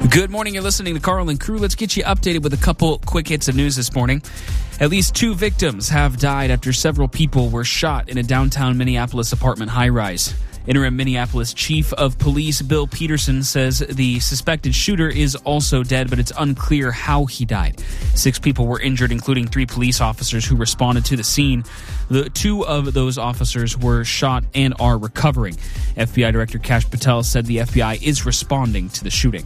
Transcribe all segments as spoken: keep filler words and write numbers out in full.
Good morning. You're listening to Carl and Crew. Let's get you updated with a couple quick hits of news this morning. At least two victims have died after several people were shot in a downtown Minneapolis apartment high-rise. Interim Minneapolis Chief of Police Bill Peterson says the suspected shooter is also dead, but it's unclear how he died. Six people were injured, including three police officers who responded to the scene. The two of those officers were shot and are recovering. F B I Director Kash Patel said the F B I is responding to the shooting.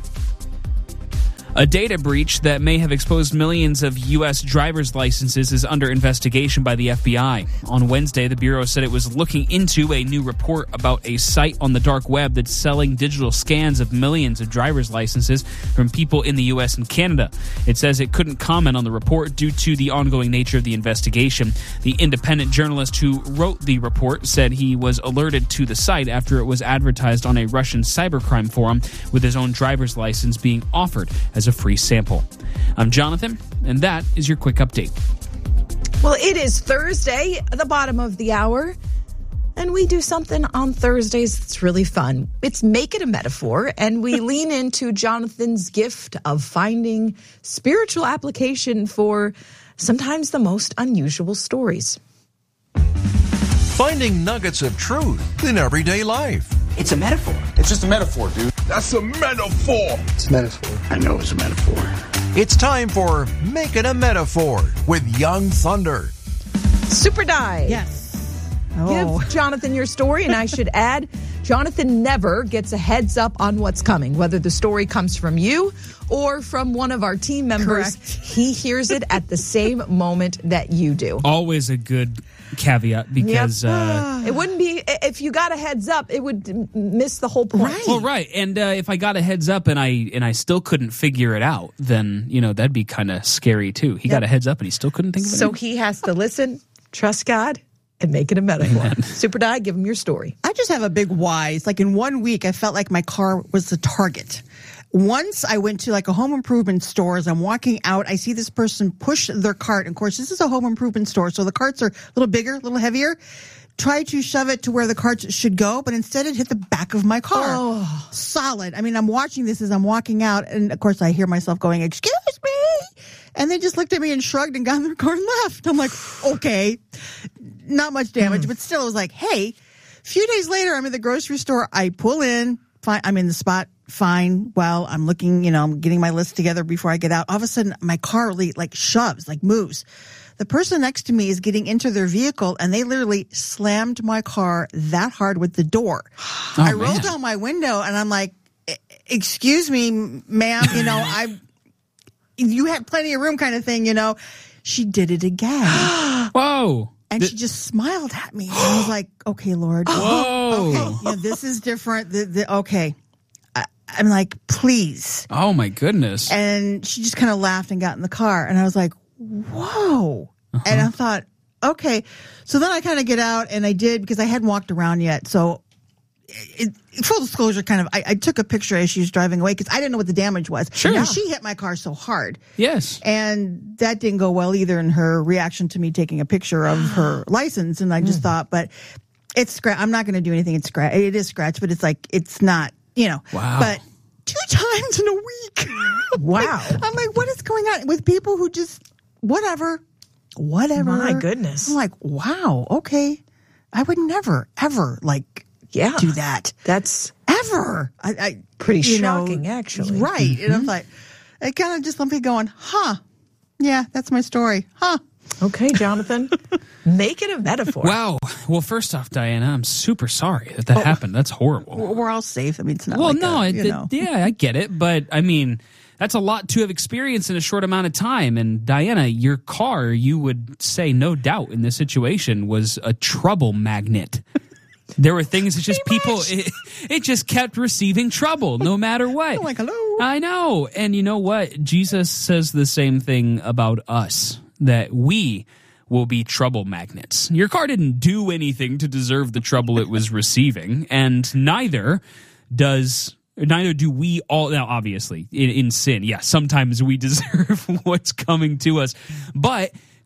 A data breach that may have exposed millions of U S driver's licenses is under investigation by the F B I. On Wednesday, the Bureau said it was looking into a new report about a site on the dark web that's selling digital scans of millions of driver's licenses from people in the U S and Canada. It says it couldn't comment on the report due to the ongoing nature of the investigation. The independent journalist who wrote the report said he was alerted to the site after it was advertised on a Russian cybercrime forum, with his own driver's license being offered as a free sample. I'm Jonathan, and that is your quick update. Well, it is Thursday, the bottom of the hour, and we do something on Thursdays that's really fun. It's Make It a Metaphor, and we lean into Jonathan's gift of finding spiritual application for sometimes the most unusual stories. Finding nuggets of truth in everyday life. It's a metaphor. It's just a metaphor, dude. That's a metaphor. It's a metaphor. I know it's a metaphor. It's time for Make It a Metaphor with Young Thunder. Super Die. Yes. Oh. Give Jonathan your story, and I should add, Jonathan never gets a heads up on what's coming, whether the story comes from you or from one of our team members. Correct. He hears it at the same moment that you do. Always a good caveat because... Yep. Uh, it wouldn't be, if you got a heads up, it would miss the whole point. Right. well, right. And uh, if I got a heads up and I and I still couldn't figure it out, then, you know, that'd be kind of scary, too. He Yep. got a heads up and he still couldn't think of it. So he has to listen, trust God, and make it a metaphor. Amen. Super Die, give him your story. I just have a big why. It's like in one week, I felt like my car was the target. Once I went to like a home improvement store, as I'm walking out, I see this person push their cart. And of course, this is a home improvement store, so the carts are a little bigger, a little heavier. Try to shove it to where the carts should go, but instead it hit the back of my car. Oh. Solid. I mean, I'm watching this as I'm walking out, and of course I hear myself going, "Excuse me," and they just looked at me and shrugged and got in their car and left. I'm like, okay, not much damage, but still, it was like, hey. A few days later, I'm in the grocery store. I pull in. Fine, I'm in the spot. Fine. Well, I'm looking, you know, I'm getting my list together before I get out. All of a sudden, my car like shoves, like moves. The person next to me is getting into their vehicle, and they literally slammed my car that hard with the door. Oh, I man. rolled down my window, and I'm like, excuse me, ma'am, you know, I, you had plenty of room kind of thing, you know. She did it again. Whoa. And Th- she just smiled at me. And I was like, okay, Lord. Whoa. Okay, yeah, this is different. The, the, okay. I, I'm like, please. Oh, my goodness. And she just kind of laughed and got in the car. And I was like, whoa. Uh-huh. And I thought, okay. So then I kind of get out, and I did, because I hadn't walked around yet. So it, full disclosure, kind of, I, I took a picture as she was driving away, because I didn't know what the damage was. Sure. And she hit my car so hard. Yes. And that didn't go well either in her reaction to me taking a picture of her license. And I just mm. thought, but it's scratch. I'm not going to do anything. It's scratch. It is scratch, but it's like, it's not, you know. Wow. But two times in a week. Wow. Like, I'm like, what is going on with people who just, whatever, whatever. My goodness. I'm like, wow, okay. I would never, ever, like, Yeah. do that. That's Ever. I, I pretty you know, shocking, actually. Right. Mm-hmm. And I'm like, it kind of just left me going, huh. Yeah, that's my story. Huh. Okay, Jonathan. Make it a metaphor. Wow. Well, first off, Diana, I'm super sorry that that Oh. happened. That's horrible. We're, we're all safe. I mean, it's not Well, like no, a, it, you know. it- yeah, I get it, but I mean, that's a lot to have experienced in a short amount of time. And Diana, your car, you would say, no doubt, in this situation, was a trouble magnet. There were things that just people, it, it just kept receiving trouble no matter what. I'm like, hello. I know. And you know what? Jesus says the same thing about us, that we will be trouble magnets. Your car didn't do anything to deserve the trouble it was receiving, and neither does neither do we all. Now, obviously, in, in sin, yeah, sometimes we deserve what's coming to us, but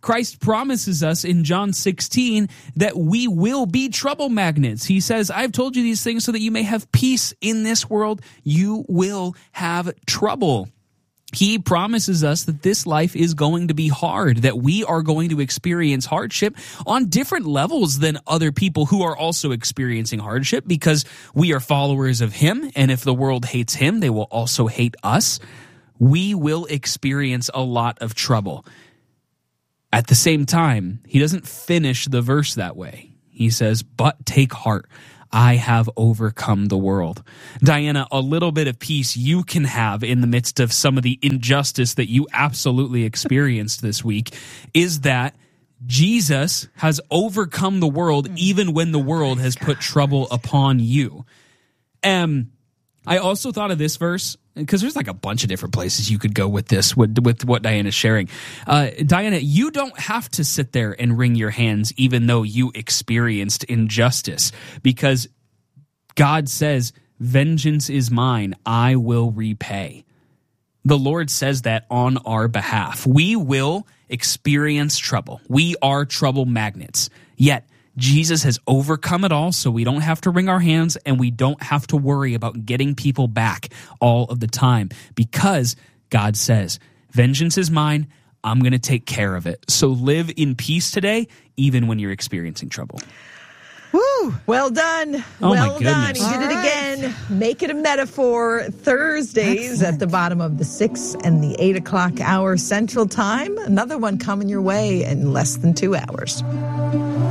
Christ promises us in John sixteen that we will be trouble magnets. He says, I've told you these things so that you may have peace in this world. You will have trouble. He promises us that this life is going to be hard, that we are going to experience hardship on different levels than other people who are also experiencing hardship, because we are followers of him, and if the world hates him, they will also hate us. We will experience a lot of trouble. At the same time, he doesn't finish the verse that way. He says, but take heart. I have overcome the world. Diana, a little bit of peace you can have in the midst of some of the injustice that you absolutely experienced this week is that Jesus has overcome the world even when the world has put trouble upon you. Um, I also thought of this verse because there's like a bunch of different places you could go with this, with, with what Diana's sharing. Uh, Diana, you don't have to sit there and wring your hands even though you experienced injustice, because God says, vengeance is mine, I will repay. The Lord says that on our behalf. We will experience trouble. We are trouble magnets. Yet, Jesus has overcome it all, so we don't have to wring our hands and we don't have to worry about getting people back all of the time, because God says, vengeance is mine, I'm going to take care of it. So live in peace today, even when you're experiencing trouble. Woo! Well done. Oh, well my done. goodness. He did it All again. Make it a metaphor. Thursdays Excellent. at the bottom of the six and the eight o'clock hour Central Time. Another one coming your way in less than two hours.